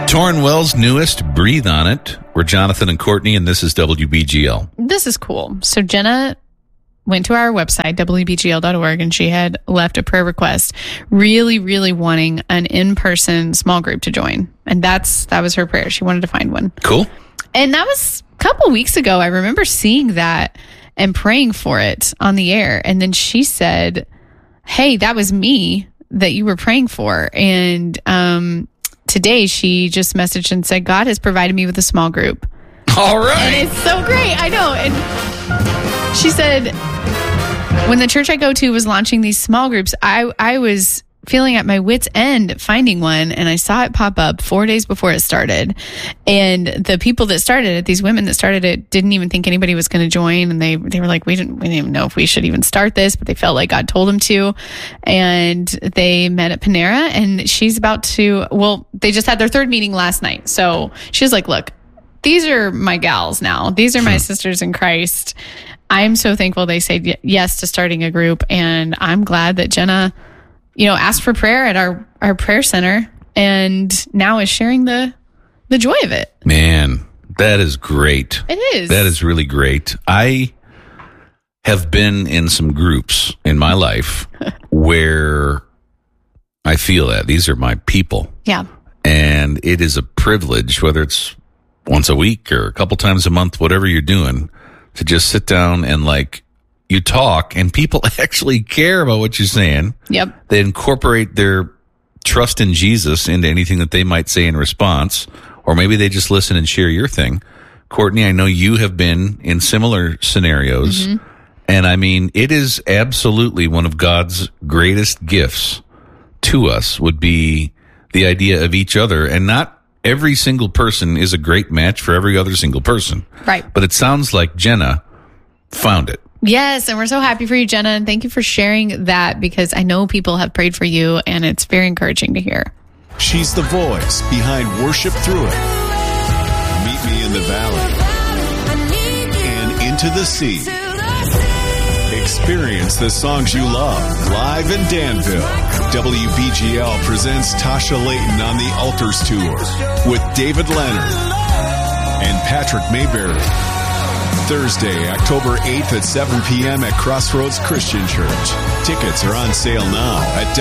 Torrin Wells' newest, Breathe on It. We're Jonathan and Courtney, and this is WBGL. This is cool. So Jenna went to our website, WBGL.org, and she had left a prayer request, really, really wanting an in-person small group to join. And that was her prayer. She wanted to find one. Cool. And that was a couple weeks ago. I remember seeing that and praying for it on the air. And then she said, hey, that was me that you were praying for. And today she just messaged and said, God has provided me with a small group. All right. And it's so great. I know. And she said, when the church I go to was launching these small groups, I was feeling at my wit's end finding one, and I saw it pop up 4 days before it started. And the people that started it, these women that started it, didn't even think anybody was going to join. And they were like, we didn't even know if we should even start this, but they felt like God told them to. And they met at Panera, and she's about to, they just had their third meeting last night. So she was like, look, these are my gals now. These are my sisters in Christ. I'm so thankful they said yes to starting a group. And I'm glad that Jenna, asked for prayer at our prayer center and now is sharing the joy of it. Man, that is great. It is. That is really great. I have been in some groups in my life where I feel that these are my people. Yeah. And it is a privilege, whether it's once a week or a couple times a month, whatever you're doing, to just sit down and you talk and people actually care about what you're saying. Yep. They incorporate their trust in Jesus into anything that they might say in response, or maybe they just listen and share your thing. Courtney, I know you have been in similar scenarios. Mm-hmm. And I mean, it is absolutely one of God's greatest gifts to us would be the idea of each other. And not every single person is a great match for every other single person. Right. But it sounds like Jenna found it. Yes, and we're so happy for you, Jenna, and thank you for sharing that because I know people have prayed for you, and it's very encouraging to hear. She's the voice behind Worship Through It, Meet Me in the Valley, and Into the Sea. Experience the songs you love live in Danville. WBGL presents Tasha Layton on the Altars Tour with David Leonard and Patrick Mayberry. Thursday, October 8th at 7 p.m. at Crossroads Christian Church. Tickets are on sale now at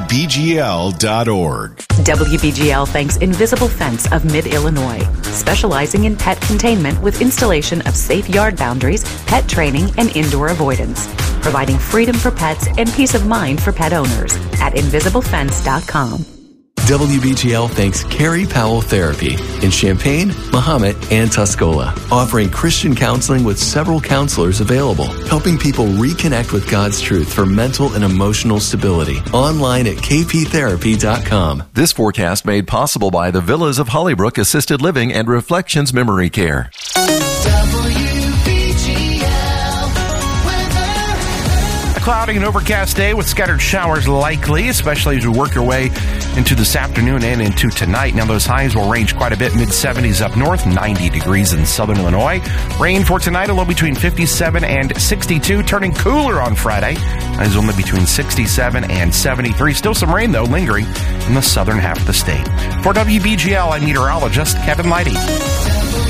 WBGL.org. WBGL thanks Invisible Fence of Mid-Illinois, specializing in pet containment with installation of safe yard boundaries, pet training, and indoor avoidance, providing freedom for pets and peace of mind for pet owners at InvisibleFence.com. WBGL thanks Carrie Powell Therapy in Champaign, Mahomet, and Tuscola, offering Christian counseling with several counselors available, helping people reconnect with God's truth for mental and emotional stability. Online at kptherapy.com. This forecast made possible by the Villas of Hollybrook Assisted Living and Reflections Memory Care. Cloudy and overcast day with scattered showers likely, especially as we work our way into this afternoon and into tonight. Now, those highs will range quite a bit, mid-70s up north, 90 degrees in southern Illinois. Rain for tonight, a low between 57 and 62, turning cooler on Friday. Highs only between 67 and 73. Still some rain, though, lingering in the southern half of the state. For WBGL, I'm meteorologist Kevin Leidy.